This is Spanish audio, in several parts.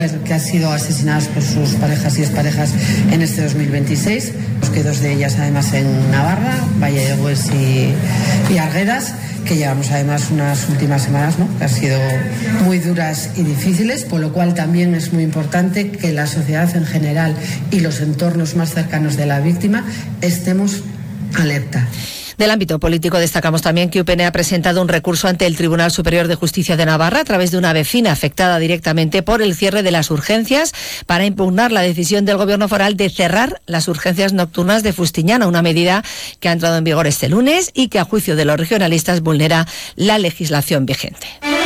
que han sido asesinadas por sus parejas y exparejas en este 2026, que dos de ellas además en Navarra, Valle de Hues y Arguedas, que llevamos además unas últimas semanas, ¿no?, que han sido muy duras y difíciles, por lo cual también es muy importante que la sociedad en general y los entornos más cercanos de la víctima estemos alerta. Del ámbito político destacamos también que UPN ha presentado un recurso ante el Tribunal Superior de Justicia de Navarra a través de una vecina afectada directamente por el cierre de las urgencias para impugnar la decisión del Gobierno foral de cerrar las urgencias nocturnas de Fustiñana, una medida que ha entrado en vigor este lunes y que a juicio de los regionalistas vulnera la legislación vigente.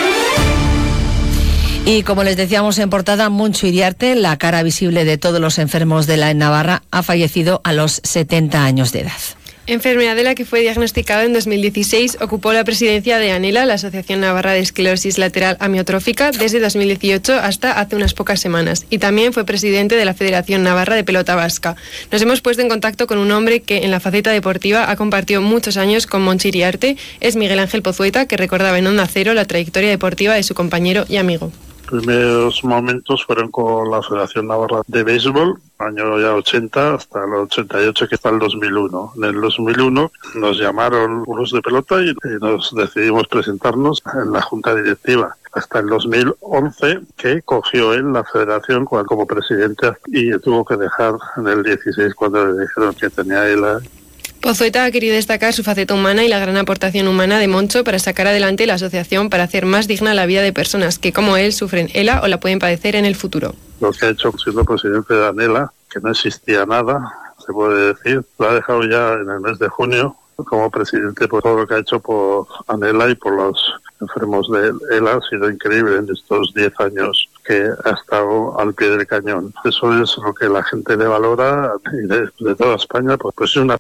Y como les decíamos en portada, Moncho Iriarte, la cara visible de todos los enfermos de la en Navarra, ha fallecido a los 70 años de edad. Enfermedad de la que fue diagnosticada en 2016, ocupó la presidencia de ANELA, la Asociación Navarra de Esclerosis Lateral Amiotrófica, desde 2018 hasta hace unas pocas semanas. Y también fue presidente de la Federación Navarra de Pelota Vasca. Nos hemos puesto en contacto con un hombre que en la faceta deportiva ha compartido muchos años con Moncho Iriarte. Es Miguel Ángel Pozueta, que recordaba en Onda Cero la trayectoria deportiva de su compañero y amigo. Los primeros momentos fueron con la Federación Navarra de Béisbol, año ya 80 hasta el 88, que está el 2001. En el 2001 nos llamaron unos de pelota y nos decidimos presentarnos en la junta directiva. Hasta el 2011, que cogió él la federación como presidente y tuvo que dejar en el 16 cuando le dijeron que tenía él. Pozueta ha querido destacar su faceta humana y la gran aportación humana de Moncho para sacar adelante la asociación para hacer más digna la vida de personas que, como él, sufren ELA o la pueden padecer en el futuro. Lo que ha hecho siendo presidente de ANELA, que no existía nada, se puede decir, lo ha dejado ya en el mes de junio como presidente por todo lo que ha hecho por ANELA y por los enfermos de ELA. Ha sido increíble en estos 10 años que ha estado al pie del cañón. Eso es lo que la gente le valora y de toda España, pues es una...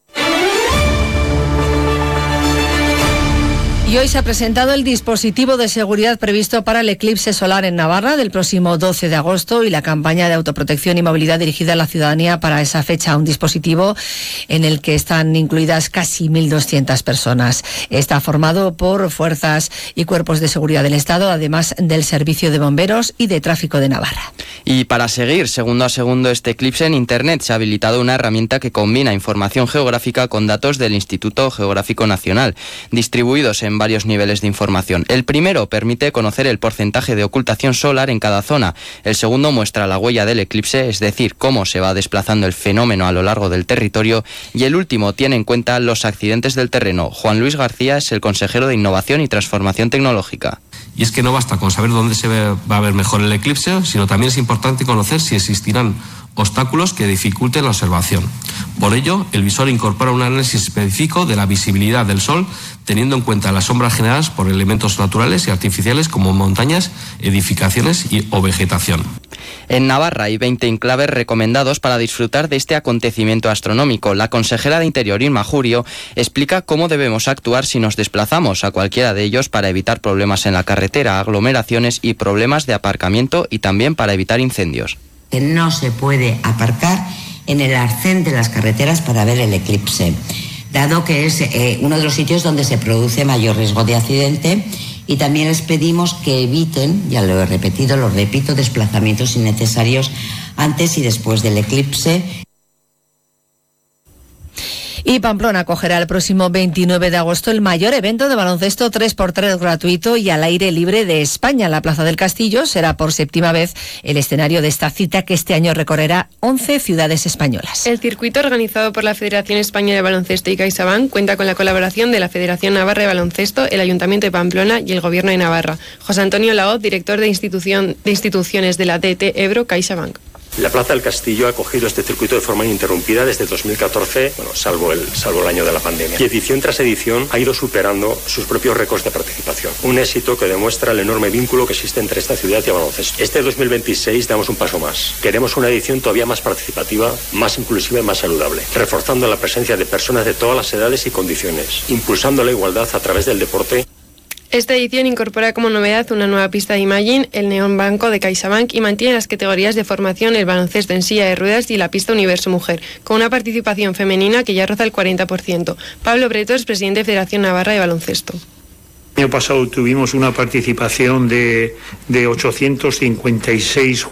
Y hoy se ha presentado el dispositivo de seguridad previsto para el eclipse solar en Navarra del próximo 12 de agosto y la campaña de autoprotección y movilidad dirigida a la ciudadanía para esa fecha. Un dispositivo en el que están incluidas casi 1.200 personas. Está formado por fuerzas y cuerpos de seguridad del Estado, además del Servicio de Bomberos y de Tráfico de Navarra. Y para seguir segundo a segundo este eclipse en Internet se ha habilitado una herramienta que combina información geográfica con datos del Instituto Geográfico Nacional, distribuidos en varios niveles de información. El primero permite conocer el porcentaje de ocultación solar en cada zona. El segundo muestra la huella del eclipse, es decir, cómo se va desplazando el fenómeno a lo largo del territorio. Y el último tiene en cuenta los accidentes del terreno. Juan Luis García es el consejero de Innovación y Transformación Tecnológica. Y es que no basta con saber dónde va a ver mejor el eclipse, sino también es importante conocer si existirán obstáculos que dificulten la observación. Por ello, el visor incorpora un análisis específico de la visibilidad del Sol, teniendo en cuenta las sombras generadas por elementos naturales y artificiales como montañas, edificaciones o vegetación. En Navarra hay 20 enclaves recomendados para disfrutar de este acontecimiento astronómico. La consejera de Interior, Irma Jurio, explica cómo debemos actuar si nos desplazamos a cualquiera de ellos para evitar problemas en la carretera, aglomeraciones y problemas de aparcamiento y también para evitar incendios. Que no se puede aparcar en el arcén de las carreteras para ver el eclipse, dado que es uno de los sitios donde se produce mayor riesgo de accidente, y también les pedimos que eviten, ya lo he repetido, lo repito, desplazamientos innecesarios antes y después del eclipse. Y Pamplona acogerá el próximo 29 de agosto el mayor evento de baloncesto 3x3 gratuito y al aire libre de España. La Plaza del Castillo será por séptima vez el escenario de esta cita que este año recorrerá 11 ciudades españolas. El circuito organizado por la Federación Española de Baloncesto y CaixaBank cuenta con la colaboración de la Federación Navarra de Baloncesto, el Ayuntamiento de Pamplona y el Gobierno de Navarra. José Antonio Laoz, director de instituciones de la DT Ebro CaixaBank. La Plaza del Castillo ha acogido este circuito de forma ininterrumpida desde 2014, salvo el año de la pandemia. Y edición tras edición ha ido superando sus propios récords de participación. Un éxito que demuestra el enorme vínculo que existe entre esta ciudad y el baloncesto. Este 2026 damos un paso más. Queremos una edición todavía más participativa, más inclusiva y más saludable, reforzando la presencia de personas de todas las edades y condiciones, impulsando la igualdad a través del deporte. Esta edición incorpora como novedad una nueva pista de Imagine, el Neón Banco de CaixaBank, y mantiene las categorías de formación, el baloncesto en silla de ruedas y la pista Universo Mujer, con una participación femenina que ya roza el 40%. Pablo Bretos, presidente de Federación Navarra de Baloncesto. El año pasado tuvimos una participación de 856